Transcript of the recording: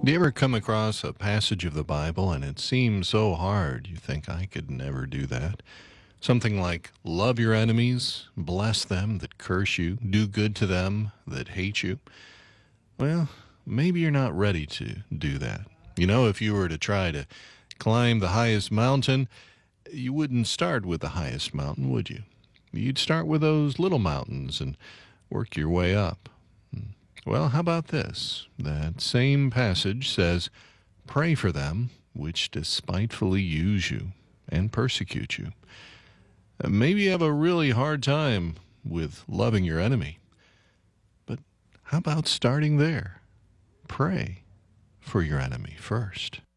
Do you ever come across a passage of the Bible and it seems so hard you think I could never do that? Something like, love your enemies, bless them that curse you, do good to them that hate you. Well, maybe you're not ready to do that. You know, if you were to try to climb the highest mountain, you wouldn't start with the highest mountain, would you? You'd start with those little mountains and work your way up. Well, how about this? That same passage says, pray for them which despitefully use you and persecute you. Maybe you have a really hard time with loving your enemy. But how about starting there? Pray for your enemy first.